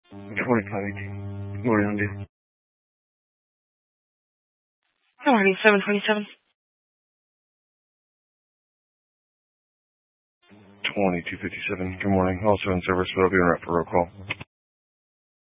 2518. Good morning, Andy. Good morning, 727. 2257. Good morning. Also in service, but I'll be on rep for roll call.